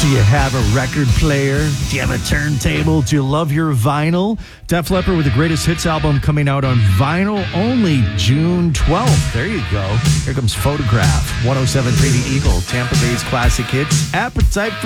Do you have a record player? Do you have a turntable? Do you love your vinyl? Def Leppard with the Greatest Hits album coming out on vinyl only June 12th. There you go. Here comes Photograph. 107.3 The Eagle, Tampa Bay's classic hits. Appetite for